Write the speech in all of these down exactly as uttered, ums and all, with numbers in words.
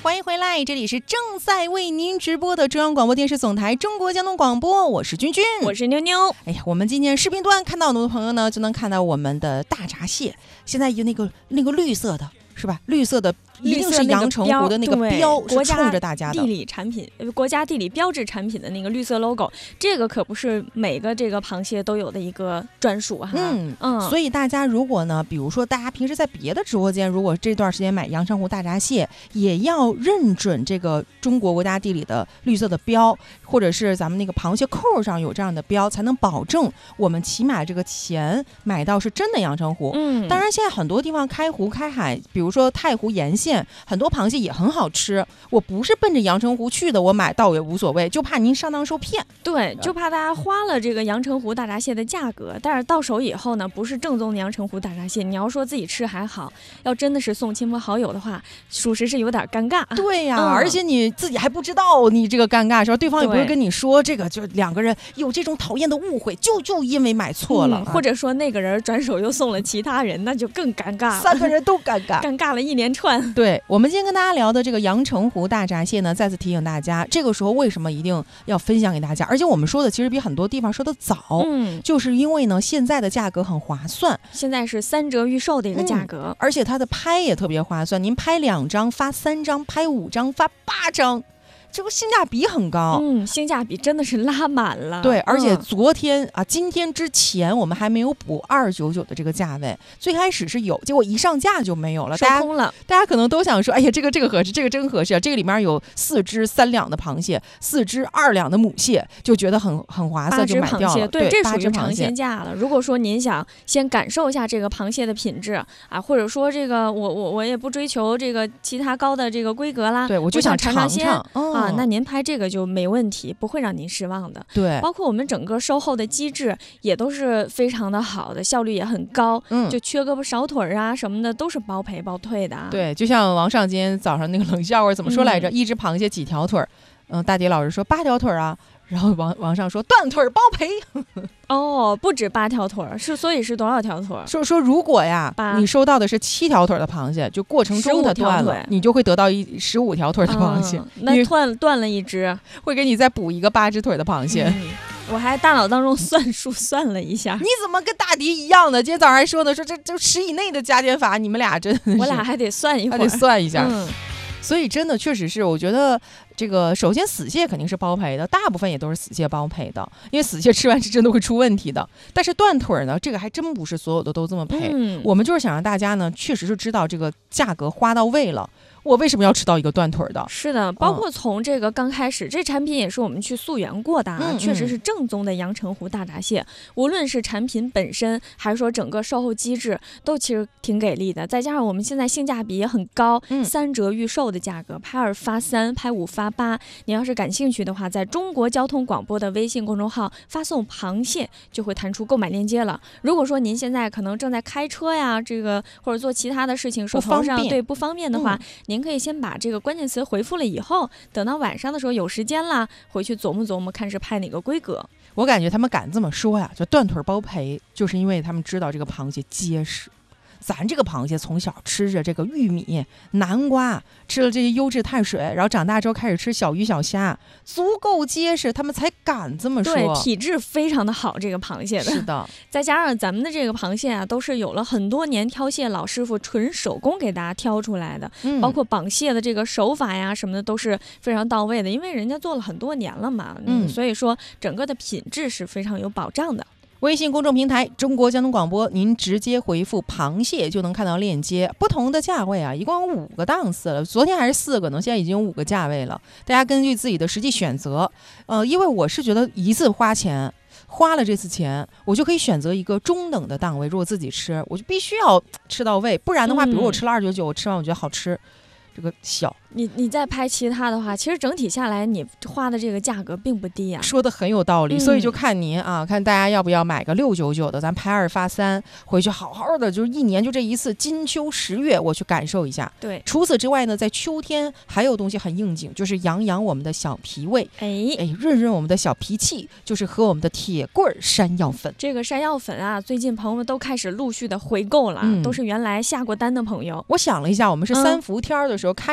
欢迎回来，这里是正在为您直播的中央广播电视总台中国交通广播，我是君君， 我是妞妞。 哎呀，我们今天视频端看到很多朋友呢，就能看到我们的大闸蟹，现在有那个那个绿色的，是吧？绿色的一定是阳澄湖的那个标，是冲着大家的。 地理产品，国家地理标志产品的那个绿色 logo， 这个可不是每个这个螃蟹都有的一个专属哈。 嗯嗯， 所以大家如果呢，比如说大家平时在别的直播间，如果这段时间买阳澄湖大闸蟹，也要认准这个中国国家地理的绿色的标，或者是咱们那个螃蟹扣上有这样的标，才能保证我们起码这个钱买到是真的阳澄湖。 嗯， 当然现在很多地方开湖开海，比如说太湖沿线。很多螃蟹也很好吃，我不是奔着阳澄湖去的，我买到也无所谓，就怕您上当受骗。 对，就怕大家花了这个阳澄湖大闸蟹的价格，但是到手以后呢，不是正宗的阳澄湖大闸蟹，你要说自己吃还好，要真的是送亲朋好友的话，属实是有点尴尬。 对呀、 嗯， 而且你自己还不知道你这个尴尬的时候，对方也不会跟你说，这个就两个人有这种讨厌的误会，就就因为买错了、 嗯，或者说那个人转手又送了其他人，那就更尴尬了， 三个人都尴尬， 尴尬了一连串。 对，我们今天跟大家聊的这个阳澄湖大闸蟹呢，再次提醒大家，这个时候为什么一定要分享给大家？而且我们说的其实比很多地方说的早， 嗯， 就是因为呢，现在的价格很划算， 现在是三折预售的一个价格， 嗯、而且它的拍也特别划算，您拍两张发三张，拍五张发八张。这个性价比很高， 嗯，性价比真的是拉满了。 对，而且嗯、 昨天啊，今天之前我们还没有补二九九的这个价位，最开始是有，结果一上架就没有了， 收空了。 大家可能都想说，哎呀，这个这个合适，这个真合适啊！这个里面有四只三两的螃蟹，四只二两的母蟹，就觉得很很划算，就买掉了。 对， 对， 这属于尝鲜价了。如果说您想先感受一下这个螃蟹的品质啊，或者说这个我我我也不追求这个其他高的这个规格啦， 对我就想尝尝鲜尝、哦、 啊，那您拍这个就没问题，不会让您失望的。 对， 包括我们整个售后的机制也都是非常的好的，效率也很高。 嗯， 就缺胳膊少腿啊什么的都是包赔包退的、啊。 对，就像王上今天早上那个冷笑话怎么说来着？嗯、一只螃蟹几条腿？嗯，大迪老师说八条腿啊。然后王王上说断腿包赔哦，不止八条腿是，所以是多少条腿？ 说说如果呀，你收到的是七条腿的螃蟹，就过程中它断了，你就会得到一十五条腿的螃蟹。 嗯、那断断了一只， 会给你再补一个八只腿的螃蟹。 嗯、我还大脑当中算数算了一下， 你怎么跟大迪一样的？今天早上还说呢，说这这十以内的加减法，你们俩真我俩还得算一会儿， 还得算一下。 嗯， 所以真的确实是，我觉得这个首先死蟹肯定是包赔的，大部分也都是死蟹包赔的，因为死蟹吃完是真的会出问题的。但是断腿呢，这个还真不是所有的都这么赔。 嗯、 我们就是想让大家呢，确实是知道这个价格花到位了。我为什么要吃到一个断腿的？ 是的，包括从这个刚开始，嗯、这产品也是我们去溯源过的啊， 嗯嗯确实是正宗的阳澄湖大闸蟹。无论是产品本身，还是说整个售后机制，都其实挺给力的。再加上我们现在性价比也很高， 嗯、 三折预售的价格，拍二发三，拍五发八。您要是感兴趣的话，在中国交通广播的微信公众号发送螃蟹，就会弹出购买链接了。如果说您现在可能正在开车呀，这个或者做其他的事情，手头上对不方便的话，嗯、您可以先把这个关键词回复了以后，等到晚上的时候有时间啦，回去琢磨琢磨看是拍哪个规格。 我感觉他们敢这么说呀，就断腿包赔，就是因为他们知道这个螃蟹结实。咱这个螃蟹从小吃着这个玉米、南瓜，吃了这些优质碳水，然后长大之后开始吃小鱼小虾，足够结实，他们才敢这么说。 对，体质非常的好，这个螃蟹的。 是的， 再加上咱们的这个螃蟹啊，都是有了很多年挑蟹老师傅纯手工给大家挑出来的， 嗯、 包括绑蟹的这个手法呀什么的都是非常到位的，因为人家做了很多年了嘛，嗯，所以说整个的品质是非常有保障的。 微信公众平台中国交通广播，您直接回复螃蟹就能看到链接。不同的价位啊，一共有五个档次了，昨天还是四个呢，现在已经有五个价位了，大家根据自己的实际选择。呃，因为我是觉得一次花钱花了这次钱，我就可以选择一个中等的档位，如果自己吃我就必须要吃到位，不然的话，比如我吃了二九九，我吃完我觉得好吃，这个小你你再拍其他的话，其实整体下来你花的这个价格并不低啊， 说的很有道理、 嗯、 所以就看您啊，看大家要不要买个六九九的，咱拍二发三，回去好好的，就是一年就这一次，金秋十月我去感受一下。 对， 除此之外呢，在秋天还有东西很应景，就是养养我们的小脾胃， 哎哎，润润我们的小脾气，就是喝我们的铁棍山药粉。 这个山药粉啊，最近朋友们都开始陆续的回购了、嗯、都是原来下过单的朋友。 我想了一下，我们是三伏天的时候开始卖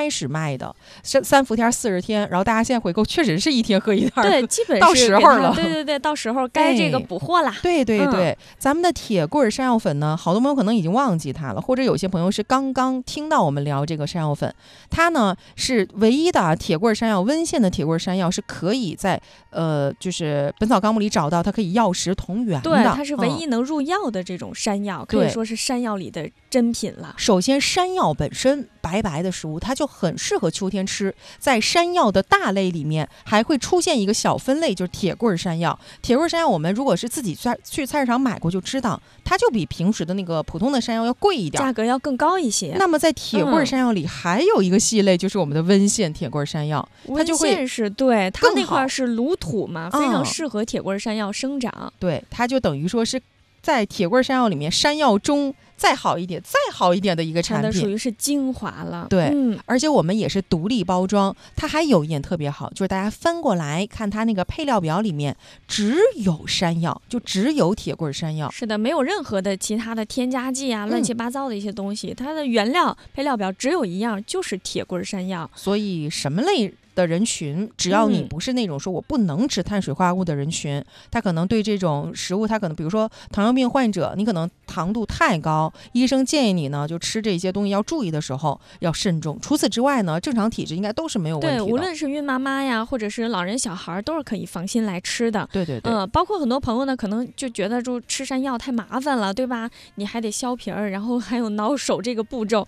卖的，三三伏天四十天，然后大家现在回购确实是一天喝一袋， 对，基本到是时候了， 对对对，到时候该这个补货啦。 对对对、嗯，咱们的铁棍山药粉呢，好多朋友可能已经忘记它了，或者有些朋友是刚刚听到我们聊这个山药粉，它呢是唯一的铁棍山药，温县的铁棍山药是可以在呃就是《本草纲目》里找到，它可以药食同源的， 对，它是唯一能入药的这种山药，嗯、可以说是山药里的珍品了。 首先，山药本身白白的食物，它就很适合秋天吃。在山药的大类里面，还会出现一个小分类，就是铁棍山药。铁棍山药，我们如果是自己去去菜市场买过，就知道它就比平时的那个普通的山药要贵一点， 价格要更高一些。 那么在铁棍山药里，还有一个系类，就是我们的温县铁棍山药，它就会温县是对它那块是卤土嘛，非常适合铁棍山药生长。 嗯、对，它就等于说是在铁棍山药里面，山药中再好一点、再好一点的一个产品， 它的属于是精华了。 对、 嗯， 而且我们也是独立包装，它还有一点特别好，就是大家翻过来看它那个配料表里面只有山药，就只有铁棍山药。 是的，没有任何的其他的添加剂啊、乱七八糟的一些东西，嗯、它的原料配料表只有一样，就是铁棍山药。 所以什么类的人群，只要你不是那种说我不能吃碳水化合物的人群，嗯、他可能对这种食物，他可能比如说糖尿病患者，你可能糖度太高，医生建议你呢就吃这些东西要注意的时候要慎重。除此之外呢，正常体质应该都是没有问题的。 对，无论是孕妈妈呀，或者是老人小孩，都是可以放心来吃的。 对对对， 嗯、呃，包括很多朋友呢，可能就觉得就吃山药太麻烦了，对吧？你还得削皮儿，然后还有挠手这个步骤。